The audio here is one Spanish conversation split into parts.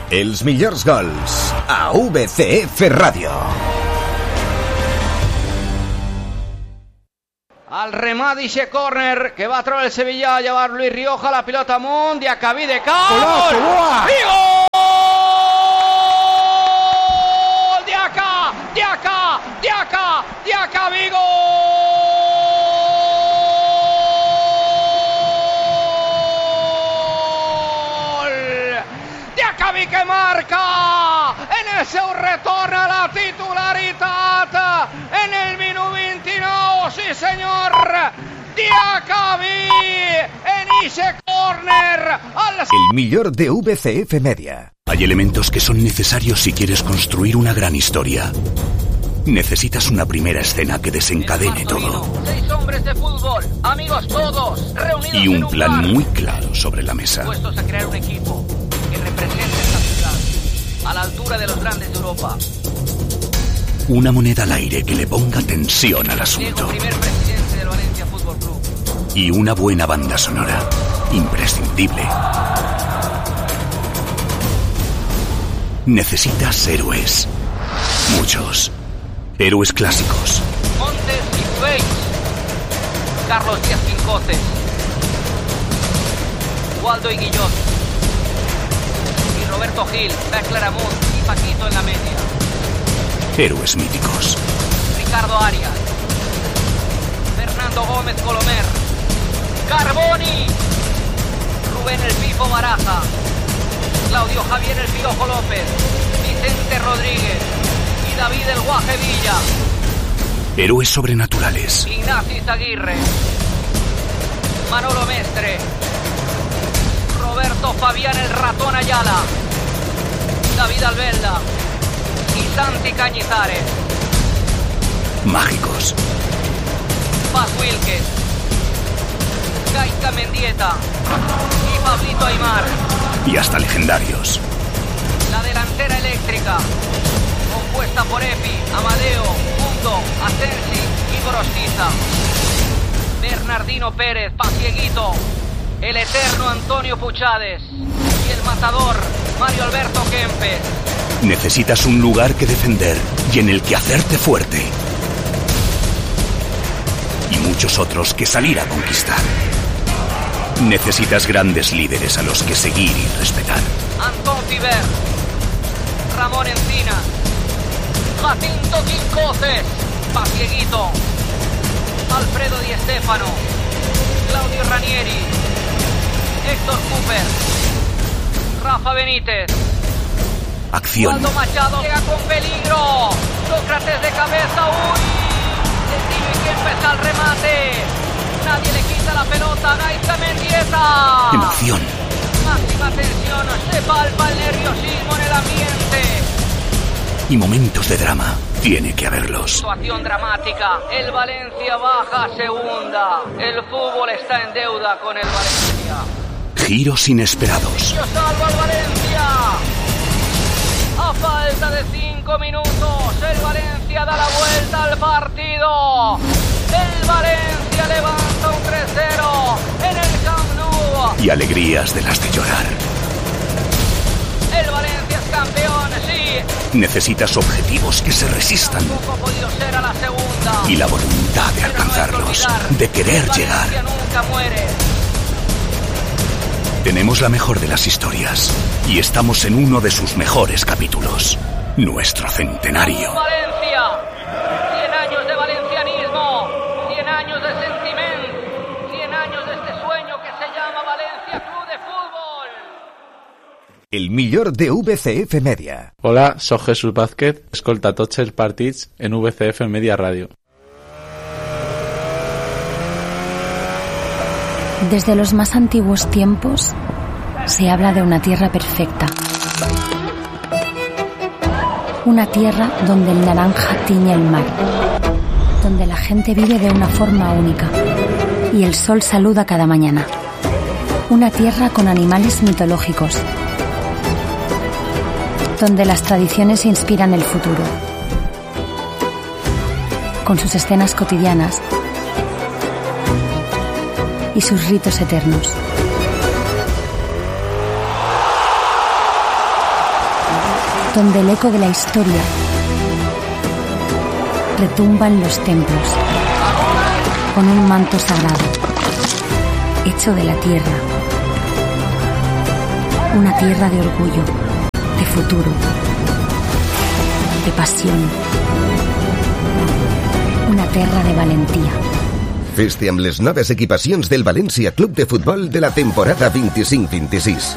Els millors gols a VCF Ràdio. Al remat d'eixe córner que va trobar el Sevilla a llevar Luis Rioja, la pilota amunt, Diacabí de cap, gol! I gol! Diacabí, gol! Diacabí que marca en el seu retorn a la titularitat en el minut 29, sí senyor, Diacabí en ese córner. El millor de VCF Media. Hay elementos que son necesarios si quieres construir una gran historia. Necesitas una primera escena que desencadene todo. 6 hombres de fútbol, amigos todos, reunidos y un plan muy claro sobre la mesa. Dispuestos a crear un equipo que represente esta ciudad a la altura de los grandes de Europa. Una moneda al aire que le ponga tensión al asunto. Primer presidente del Valencia Fútbol Club. Y una buena banda sonora, imprescindible. Necesitas héroes. Muchos. Héroes clásicos. Montes y Feis. Carlos Díaz Pincoces. Waldo y Guillot. Y Roberto Gil, Beckler Amund y Paquito en la media. Héroes míticos. Ricardo Arias. Fernando Gómez Colomer. Carboni. Rubén El Pifo Baraja. Claudio Javier El Piojo López. Vicente Rodríguez. Y David El Guaje Villa. Héroes sobrenaturales. Ignacio Aguirre. Manolo Mestre. Roberto Fabián El Ratón Ayala. David Albelda. Y Santi Cañizares. Mágicos. Paz Wilkes. Gaizka Mendieta. Y Pablito Aimar. Y hasta legendarios. La delantera eléctrica, compuesta por Epi, Amadeo, Mundo, Asensi y Gorostiza. Bernardino Pérez, Pacieguito, el eterno Antonio Puchades y el matador Mario Alberto Kempes. Necesitas un lugar que defender y en el que hacerte fuerte. Y muchos otros que salir a conquistar. Necesitas grandes líderes a los que seguir y respetar. Antón Fiber, Ramón Encinas, Jacinto Quincoces, Pacieguito, Alfredo Di Stéfano, Claudio Ranieri, Héctor Cooper, Rafa Benítez. Acción. Waldo Machado llega con peligro. Sócrates de cabeza. Uy. Decide que empieza el remate. Nadie le quita la pelota. Gaizka Mendieta. Emoción. Máxima tensión. Se palpa el nerviosismo en el ambiente. Y momentos de drama. Tiene que haberlos. Situación dramática. El Valencia baja a segunda. El fútbol está en deuda con el Valencia. Giros inesperados. Yo salvo al Valencia. A falta de 5 minutos, el Valencia da la vuelta al partido. El Valencia levanta un 3-0 en el Camp Nou. Y alegrías de las de llorar. El Valencia es campeón, sí. Necesitas objetivos que se resistan. Tampoco ha podido ser a la segunda. Y la voluntad de alcanzarlos, de querer llegar. El Valencia nunca muere. Tenemos la mejor de las historias y estamos en uno de sus mejores capítulos. Nuestro centenario. Valencia, 100 años de valencianismo, 100 años de sentiment, 100 años de este sueño que se llama Valencia Club de Fútbol. El millor de VCF Media. Hola, soc Jesús Vázquez, escolta tots els partits en VCF Media Radio. Desde los más antiguos tiempos se habla de una tierra perfecta. Una tierra donde el naranja tiñe el mar. Donde la gente vive de una forma única. Y el sol saluda cada mañana. Una tierra con animales mitológicos. Donde las tradiciones inspiran el futuro. Con sus escenas cotidianas y sus ritos eternos. donde el eco de la historia retumba en los templos, con un manto sagrado, hecho de la tierra. Una tierra de orgullo, de futuro, de pasión. Una terra de valentia. Fes-te amb les noves equipacions del València Club de Futbol de la temporada 25-26.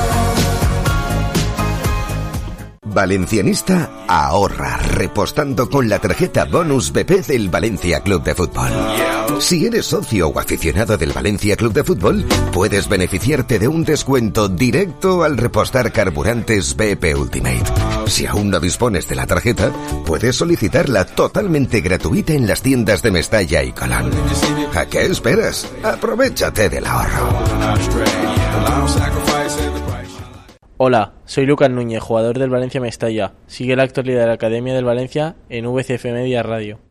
Valencianista ahorra repostando con la tarjeta Bonus BP del Valencia Club de Fútbol. Si eres socio o aficionado del Valencia Club de Fútbol, puedes beneficiarte de un descuento directo al repostar carburantes BP Ultimate. Si aún no dispones de la tarjeta, puedes solicitarla totalmente gratuita en las tiendas de Mestalla y Colón. ¿A qué esperas? Aprovéchate del ahorro. Hola, soy Lucas Núñez, jugador del Valencia Mestalla. Sigue la actualidad de la Academia del Valencia en VCF Media Radio.